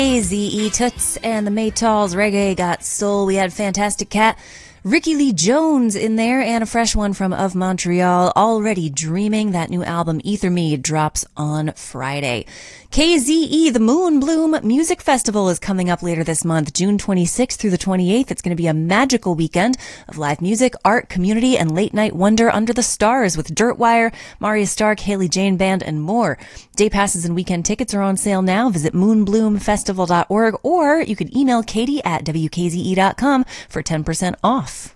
Z.E. Toots and the Maytals, Reggae Got Soul. We had Fantastic Cat, Ricky Lee Jones in there, and a fresh one from Of Montreal, Already Dreaming. That new album, Ether Me, drops on Friday. KZE, the Moon Bloom Music Festival, is coming up later this month, June 26th through the 28th. It's going to be a magical weekend of live music, art, community, and late night wonder under the stars with Dirtwire, Maria Stark, Haley Jane Band, and more. Day passes and weekend tickets are on sale now. Visit moonbloomfestival.org, or you can email Katie at WKZE.com for 10% off.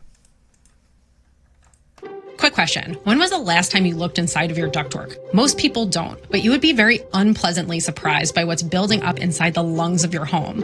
Quick question. When was the last time you looked inside of your ductwork? Most people don't, but you would be very unpleasantly surprised by what's building up inside the lungs of your home.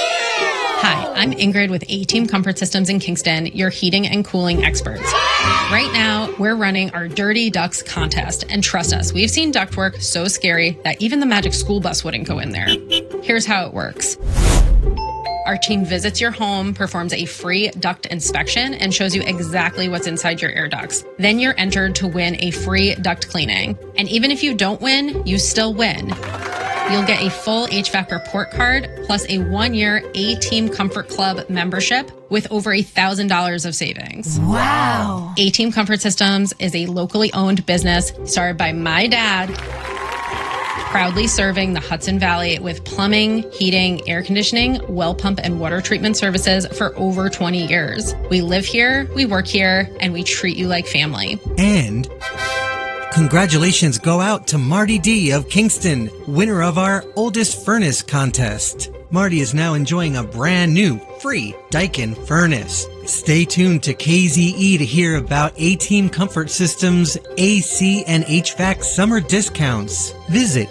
Hi, I'm Ingrid with A-Team Comfort Systems in Kingston, your heating and cooling experts. Right now, we're running our Dirty Ducks contest, and trust us, we've seen ductwork so scary that even the magic school bus wouldn't go in there. Here's how it works. Our team visits your home, performs a free duct inspection, and shows you exactly what's inside your air ducts. Then you're entered to win a free duct cleaning. And even if you don't win, you still win. You'll get a full HVAC report card, plus a 1-year A-Team Comfort Club membership with over $1,000 of savings. Wow. A-Team Comfort Systems is a locally owned business started by my dad, proudly serving the Hudson Valley with plumbing, heating, air conditioning, well pump, and water treatment services for over 20 years. We live here, we work here, and we treat you like family. And congratulations go out to Marty D. of Kingston, winner of our Oldest Furnace contest. Marty is now enjoying a brand new free Daikin furnace. Stay tuned to KZE to hear about A-Team Comfort Systems AC and HVAC summer discounts. Visit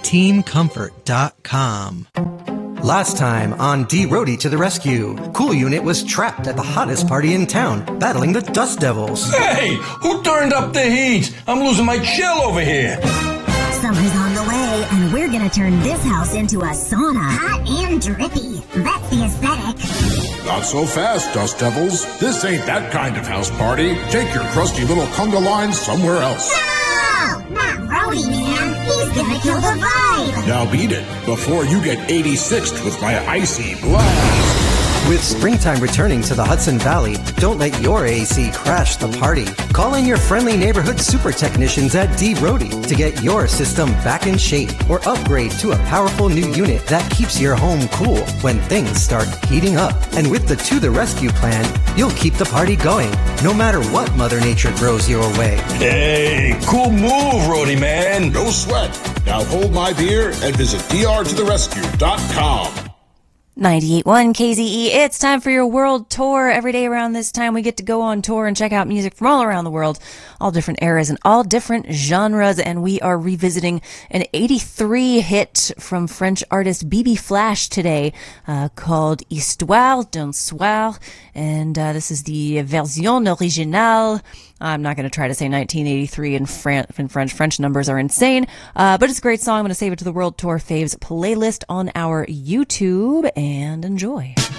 ateamcomfort.com. Last time on D-Roadie to the Rescue, Cool Unit was trapped at the hottest party in town, battling the Dust Devils. Hey, who turned up the heat? I'm losing my chill over here. Summer's on the way, and we're gonna turn this house into a sauna. Hot and drippy. That's the aesthetic. Not so fast, Dust Devils. This ain't that kind of house party. Take your crusty little conga line somewhere else. No! Not Rowdy, man. He's gonna kill the vibe. Now beat it before you get 86'd with my icy blast. With springtime returning to the Hudson Valley, don't let your AC crash the party. Call in your friendly neighborhood super technicians at D-Roadie to get your system back in shape, or upgrade to a powerful new unit that keeps your home cool when things start heating up. And with the To the Rescue plan, you'll keep the party going, no matter what Mother Nature throws your way. Hey, cool move, Roadie man. No sweat. Now hold my beer and visit drtotherescue.com. 98.1 KZE. It's time for your world tour. Every day around this time, we get to go on tour and check out music from all around the world, all different eras and all different genres. And we are revisiting an 83 hit from French artist Bibi Flash today, called Histoire d'un soir. And this is the version originale. I'm not going to try to say 1983 in French. French numbers are insane. But it's a great song. I'm going to save it to the World Tour Faves playlist on our YouTube, and enjoy.